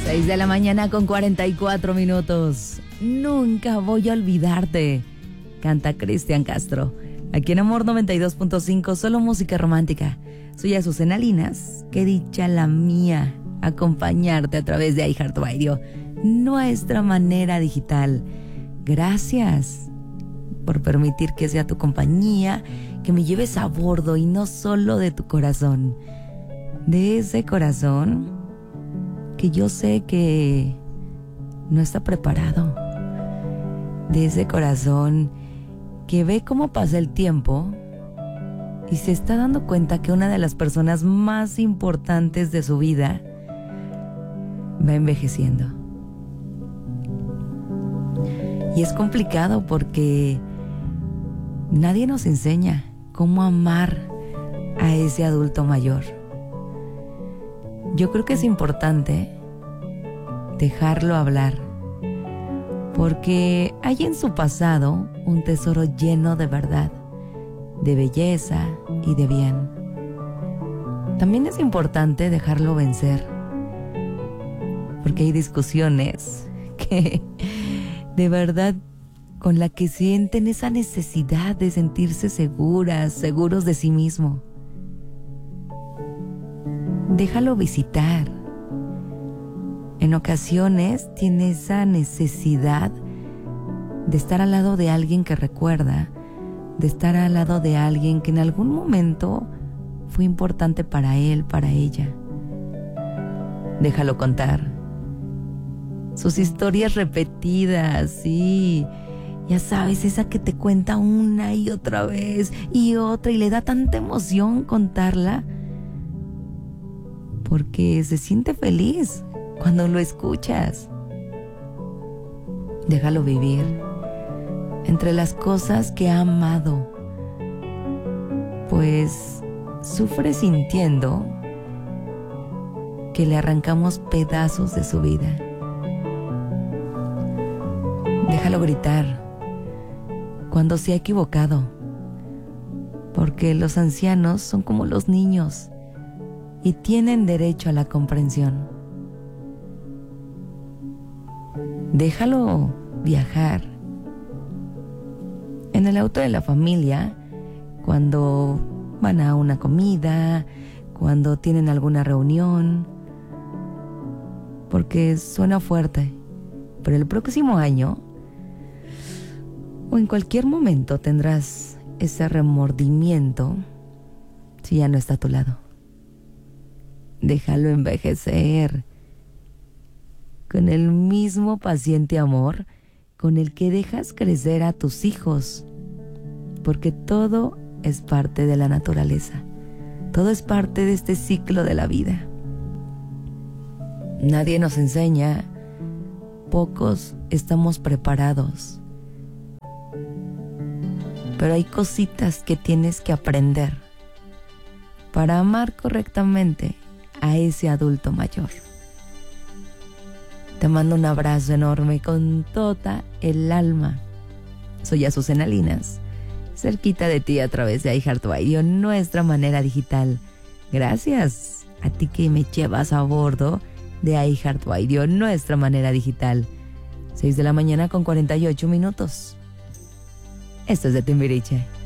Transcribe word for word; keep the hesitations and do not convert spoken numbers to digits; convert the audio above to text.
seis de la mañana con cuarenta y cuatro minutos. Nunca voy a olvidarte. Canta Cristian Castro. Aquí en Amor noventa y dos punto cinco, solo música romántica. Soy Azucena Linas. Qué dicha la mía acompañarte a través de iHeartRadio, nuestra manera digital. Gracias por permitir que sea tu compañía, que me lleves a bordo y no solo de tu corazón. De ese corazón que yo sé que no está preparado. De ese corazón que ve cómo pasa el tiempo y se está dando cuenta que una de las personas más importantes de su vida va envejeciendo. Y es complicado porque nadie nos enseña cómo amar a ese adulto mayor. Yo creo que es importante dejarlo hablar, porque hay en su pasado un tesoro lleno de verdad, de belleza y de bien. También es importante dejarlo vencer, porque hay discusiones que de verdad con la que sienten esa necesidad de sentirse seguras, seguros de sí mismo. Déjalo visitar. En ocasiones tiene esa necesidad de estar al lado de alguien que recuerda, de estar al lado de alguien que en algún momento fue importante para él, para ella. Déjalo contar sus historias repetidas, sí, ya sabes, esa que te cuenta una y otra vez y otra y le da tanta emoción contarla porque se siente feliz cuando lo escuchas. Déjalo vivir entre las cosas que ha amado, pues sufre sintiendo que le arrancamos pedazos de su vida. Déjalo gritar cuando se ha equivocado, porque los ancianos son como los niños y tienen derecho a la comprensión. Déjalo viajar en el auto de la familia, cuando van a una comida, cuando tienen alguna reunión, porque suena fuerte, pero el próximo año o en cualquier momento tendrás ese remordimiento si ya no está a tu lado. Déjalo envejecer con el mismo paciente amor con el que dejas crecer a tus hijos, porque todo es parte de la naturaleza, todo es parte de este ciclo de la vida. Nadie nos enseña, pocos estamos preparados, pero hay cositas que tienes que aprender para amar correctamente a ese adulto mayor. Te mando un abrazo enorme con toda el alma. Soy Azucena Linas, cerquita de ti a través de iHeartRadio, nuestra manera digital. Gracias a ti que me llevas a bordo de iHeartRadio, nuestra manera digital. seis de la mañana con cuarenta y ocho minutos. Esto es de Timbiriche.